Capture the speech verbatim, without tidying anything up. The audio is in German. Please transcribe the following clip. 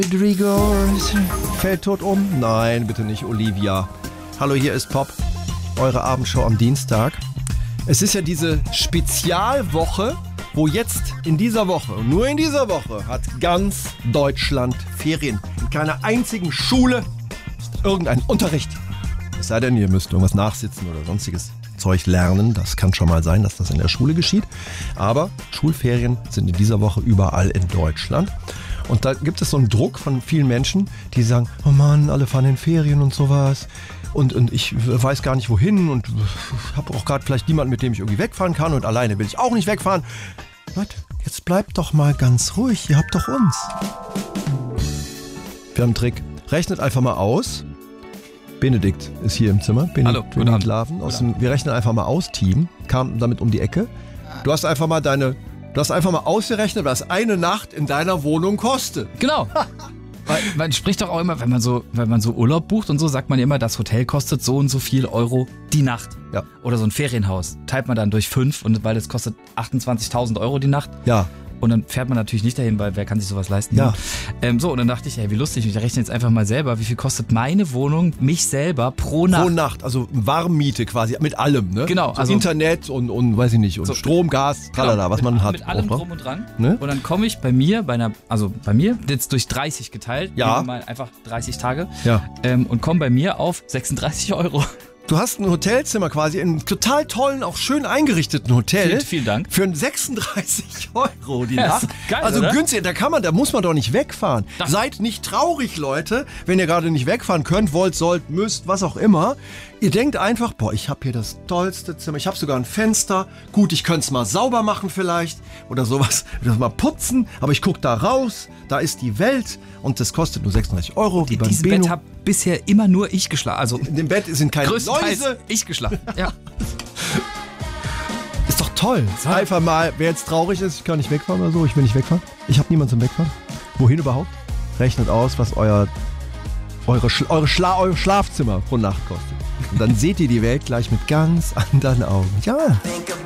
Rodrigo fällt tot um? Nein, bitte nicht, Olivia. Hallo, hier ist Pop, eure Abendshow am Dienstag. Es ist ja diese Spezialwoche, wo jetzt in dieser Woche, nur in dieser Woche, hat ganz Deutschland Ferien. In keiner einzigen Schule ist irgendein Unterricht. Es sei denn, ihr müsst irgendwas nachsitzen oder sonstiges Zeug lernen. Das kann schon mal sein, dass das in der Schule geschieht. Aber Schulferien sind in dieser Woche überall in Deutschland. Und da gibt es so einen Druck von vielen Menschen, die sagen, oh Mann, alle fahren in Ferien und sowas. Und, und ich weiß gar nicht wohin und habe auch gerade vielleicht niemanden, mit dem ich irgendwie wegfahren kann. Und alleine will ich auch nicht wegfahren. Leute, jetzt bleibt doch mal ganz ruhig. Ihr habt doch uns. Wir haben einen Trick. Rechnet einfach mal aus. Benedikt ist hier im Zimmer. Benedikt, Hallo, guten Abend. Larven. Aus dem, wir rechnen einfach mal aus, Team. Kam damit um die Ecke. Du hast einfach mal deine... Du hast einfach mal ausgerechnet, was eine Nacht in deiner Wohnung kostet. Genau. Weil man spricht doch auch immer, wenn man so, wenn man so Urlaub bucht und so, sagt man ja immer, das Hotel kostet so und so viel Euro die Nacht. Ja. Oder so ein Ferienhaus. Teilt man dann durch fünf, und weil das kostet achtundzwanzigtausend Euro die Nacht. Ja. Und dann fährt man natürlich nicht dahin, weil wer kann sich sowas leisten? Ja. Ähm, so, und dann dachte ich, ey, wie lustig, ich rechne jetzt einfach mal selber, wie viel kostet meine Wohnung, mich selber pro Nacht? Pro Nacht, also Warmmiete quasi, mit allem, ne? Genau, so also Internet und, und weiß ich nicht, und so, Strom, Gas, tralala, genau, was man mit, hat. Mit allem auch, ne? drum und dran. Ne? Und dann komme ich bei mir, bei einer, also bei mir, jetzt durch dreißig geteilt, Ja. nehmen wir mal einfach dreißig Tage, Ja. ähm, und komme bei mir auf sechsunddreißig Euro. Du hast ein Hotelzimmer quasi, in einem total tollen, auch schön eingerichteten Hotel. Vielen, vielen Dank. Für sechsunddreißig Euro die Ja, Nacht. ist geil, also oder? günstig, da kann man, da muss man doch nicht wegfahren. Das- Seid nicht traurig, Leute, wenn ihr gerade nicht wegfahren könnt, wollt, sollt, müsst, was auch immer. Ihr denkt einfach, boah, ich habe hier das tollste Zimmer, ich habe sogar ein Fenster. Gut, ich könnte es mal sauber machen vielleicht oder sowas, das mal putzen, aber ich gucke da raus, da ist die Welt und das kostet nur sechsunddreißig Euro. wie In beim diesem Beno. Bett habe bisher immer nur ich geschlafen. Also In dem Bett sind keine größtenteils Läuse. ich geschlafen. Ja. Ist doch toll. Einfach mal, wer jetzt traurig ist, ich kann nicht wegfahren oder so, ich will nicht wegfahren. Ich habe niemanden zum Wegfahren. Wohin überhaupt? Rechnet aus, was euer, eure, Schla- eure, Schla- euer Schlafzimmer pro Nacht kostet. Und dann seht ihr die Welt gleich mit ganz anderen Augen. Ja.